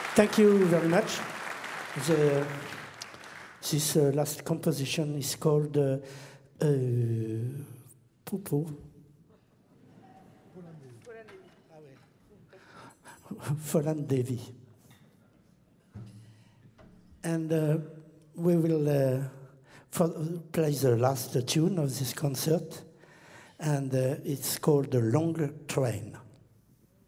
Thank you very much. This last composition is called Popo. Pholan Devi. And we will play the last tune of this concert, and it's called The Long Train.